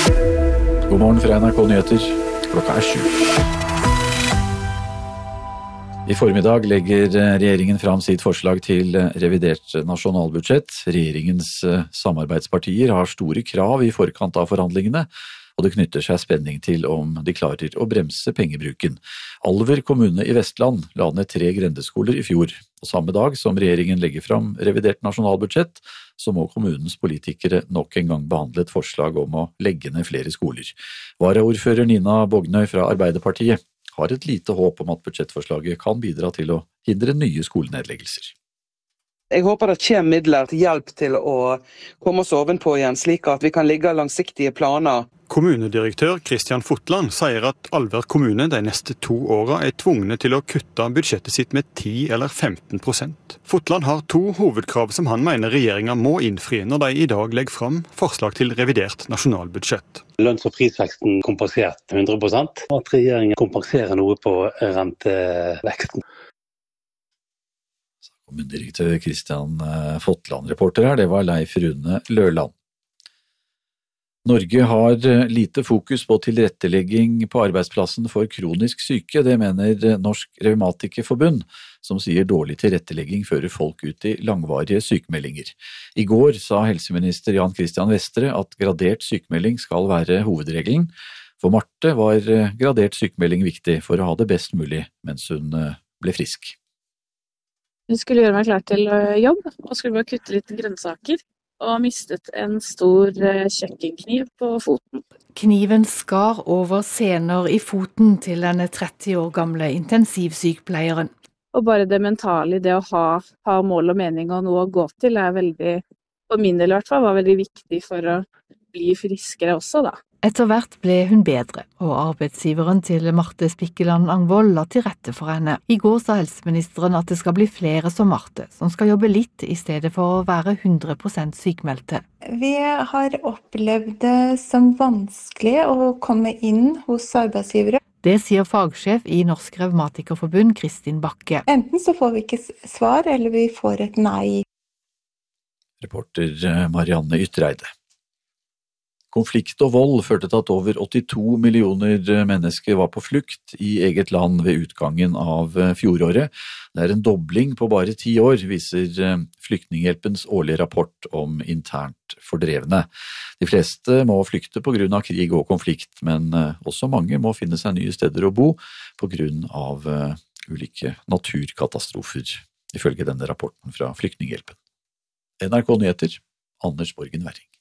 God morgen fra NRK Nyheter. Klokka 7. I formiddag legger regjeringen fram sitt forslag til revidert nasjonalbudsjett. Regjeringens samarbeidspartier har store krav i forkant av forhandlingene, og det knytter seg spenning til om de klarer å bremse pengebruken. Alver kommune i Vestland la ned 3 grendeskoler i fjor, og samme dag som regjeringen legger fram revidert nasjonalbudsjett, så må kommunens politikere nok en gang behandle et forslag om å legge ned flere skoler. Varaordfører Nina Bognøy fra Arbeiderpartiet har et lite håp om at budsjettforslaget kan bidra til å hindre nye skolenedleggelser. Jeg håper det kommer midler til hjelp til å komme oss ovenpå igjen, slik at vi kan ligge langsiktige planer. Kommunedirektør Kristian Fotland sier at Alver kommune de neste 2 årene er tvungne til å kutte budsjettet sitt med 10 eller 15%. Fotland har 2 hovedkrav som han mener regjeringen må innfri når de i dag legger fram forslag til revidert nasjonalbudsjett. Lønns- og prisveksten kompensert 100%, og at regjeringen kompenserer noe på renteveksten. Kommunedirektør Kristian Fotland. Reporter her, det var Leif Rune Lørland. Norge har lite fokus på tilrettelegging på arbeidsplassen for kronisk syke, det mener Norsk Revmatikerforbund, som sier dårlig tilrettelegging fører folk ut i langvarige sykemeldinger. I går sa helseminister Jan Christian Vestre at gradert sykemelding skal være hovedregelen. For Marte var gradert sykemelding viktig for å ha det best mulig mens hun ble frisk. Hun skulle gjøre meg klar til jobb, og skulle bare kutte litt grønnsaker, og mistet en stor kjøkkenkniv på foten. Kniven skar over sener i foten til den 30 år gamle intensivsykepleieren. Og bare det mentale, det å ha mål og mening og noe å gå til, er veldig, for min del i hvert fall, var veldig viktig for å bli friskere også da. Etter hvert ble hun bedre, og arbeidsgiveren til Marte Spikkeland Angvold la til rette for henne. I går sa helseministeren at det skal bli flere som Marte, som skal jobbe litt i stedet for å være 100% sykmeldte. Vi har opplevd det som vanskelig å komme inn hos arbeidsgivere. Det sier fagsjef i Norsk Revmatikerforbund, Kristin Bakke. Enten så får vi ikke svar, eller vi får et nei. Reporter Marianne Ytreide. Konflikt og vold førte til at over 82 millioner mennesker var på flukt i eget land ved utgangen av fjoråret. Det er en dobling på bare 10 år, viser Flyktninghjelpens årlige rapport om internt fordrevne. De fleste må flykte på grunn av krig og konflikt, men også mange må finne seg nye steder å bo på grunn av ulike naturkatastrofer, ifølge denne rapporten fra Flyktninghjelpen. NRK Nyheter, Anders Borgen Werring.